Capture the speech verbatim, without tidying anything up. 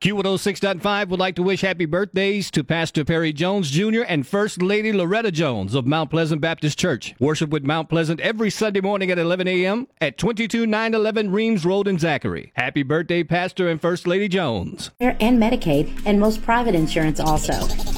Q one oh six point five would like to wish happy birthdays to Pastor Perry Jones Junior and First Lady Loretta Jones of Mount Pleasant Baptist Church. Worship with Mount Pleasant every Sunday morning at eleven a.m. at twenty-two nine eleven Reams Road in Zachary. Happy birthday, Pastor and First Lady Jones. And Medicaid and most private insurance also.